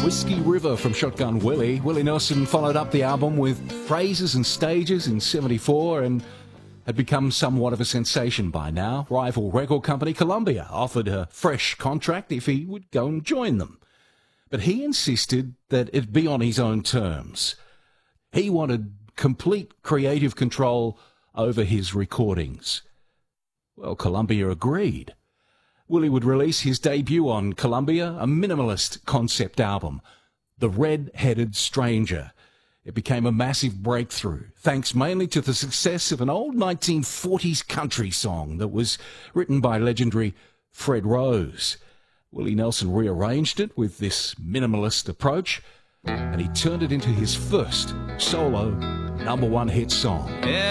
Whiskey River from Shotgun Willie. Willie Nelson followed up the album with Phrases and Stages in '74 and had become somewhat of a sensation by now. Rival record company Columbia offered a fresh contract if he would go and join them. But he insisted that it be on his own terms. He wanted complete creative control over his recordings. Well, Columbia agreed. Willie would release his debut on Columbia, a minimalist concept album, The Red-Headed Stranger. It became a massive breakthrough, thanks mainly to the success of an old 1940s country song that was written by legendary Fred Rose. Willie Nelson rearranged it with this minimalist approach, and he turned it into his first solo #1 hit song. Yeah.